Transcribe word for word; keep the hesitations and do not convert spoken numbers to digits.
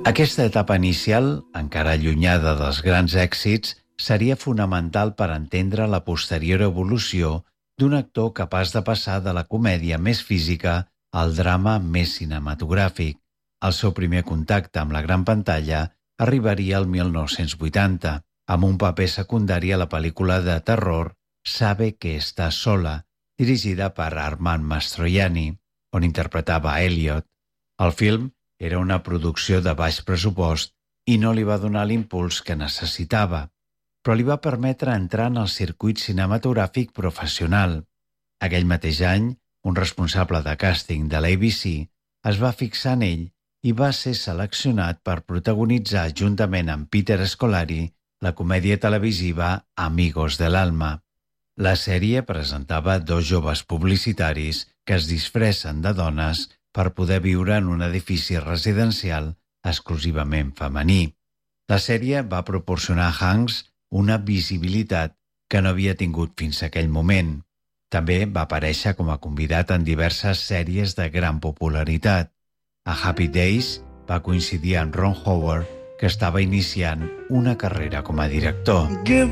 Aquesta etapa inicial, encara allunyada dels grans èxits, seria fonamental per entendre la posterior evolució d'un actor capaç de passar de la comèdia més física al drama més cinematogràfic. El seu primer contacte amb la gran pantalla arribaria el mil nou-cents vuitanta, amb un paper secundari a la pel·lícula de terror Sabe que está sola, dirigida per Armand Mastroianni, on interpretava a Elliot. El film era una producció de baix pressupost i no li va donar l'impuls que necessitava, però li va permetre entrar en el circuit cinematogràfic professional. Aquell mateix any, un responsable de càsting de l'A B C es va fixar en ell i va ser seleccionat per protagonitzar juntament amb Peter Scolari la comèdia televisiva Amigos del Alma. La sèrie presentava dos joves publicitaris que es disfressen de dones per poder viure en un edifici residencial exclusivament femení. La sèrie va proporcionar a Hanks una visibilitat que no havia tingut fins a aquell moment. També va aparèixer com a convidat en diverses sèries de gran popularitat. A Happy Days va coincidir amb Ron Howard, que estava iniciant una carrera com a director.